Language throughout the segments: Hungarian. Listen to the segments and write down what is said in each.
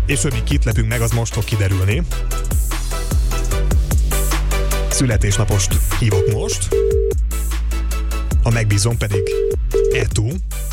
És hogy mi kit lepünk meg, az most fog kiderülni. Születésnapost hívok most. A megbízom pedig Etu.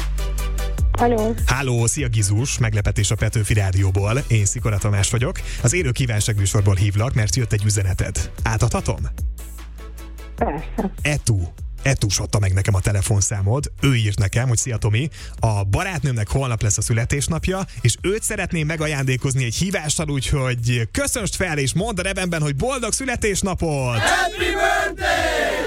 Halló, szia Gizus, meglepetés a Petőfi Rádióból. Én Szikora Tamás vagyok. Az élő kívánságműsorból hívlak, mert jött egy üzeneted. Átadhatom? Persze. Etus adta meg nekem a telefonszámod. Ő írt nekem, hogy szia Tomi, a barátnőmnek holnap lesz a születésnapja, és őt szeretném megajándékozni egy hívással, úgyhogy köszönsd fel, és mondd a nevemben, hogy boldog születésnapot! Happy birthday!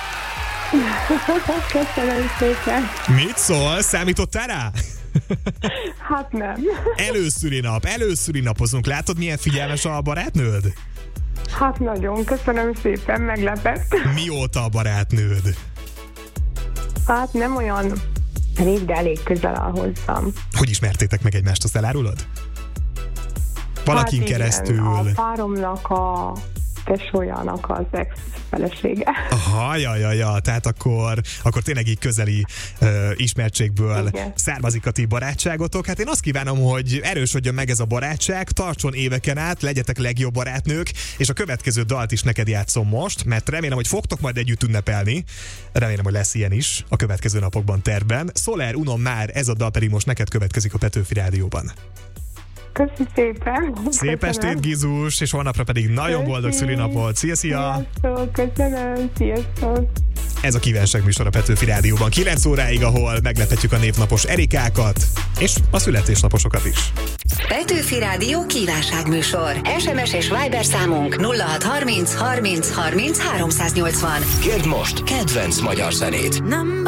Köszönöm szépen. Mit szól? Számítottál rá? Hát nem. Előszüli napozunk. Látod, milyen figyelmes a barátnőd? Hát nagyon, köszönöm szépen, meglepett. Mióta a barátnőd? Hát nem olyan rég, de elég közel áll hozzám. Hogy ismertétek meg egymást, azt elárulod? Valakin hát igen, keresztül. A páromnak a tesójának az ex-felesége. Aha, ja, tehát akkor tényleg így közeli ismertségből igen. származik a ti barátságotok. Hát én azt kívánom, hogy erősödjön meg ez a barátság, tartson éveken át, legyetek legjobb barátnők, és a következő dalt is neked játszom most, mert remélem, hogy fogtok majd együtt ünnepelni. Remélem, hogy lesz ilyen is a következő napokban tervben. Soler Unom már, ez a dal pedig most neked következik a Petőfi Rádióban. Köszönöm szépen. Szép estét, Gizus, és holnapra pedig nagyon boldog szülinapot. Szia! Sziasztok, köszönöm, sziasztok. Ez a kívánságműsor a Petőfi Rádióban 9 óráig, ahol meglepetjük a névnapos Erikákat, és a születésnaposokat is. Petőfi Rádió kívánságműsor. SMS és Viber számunk 0630 30 30 380. Kérd most kedvenc magyar zenét.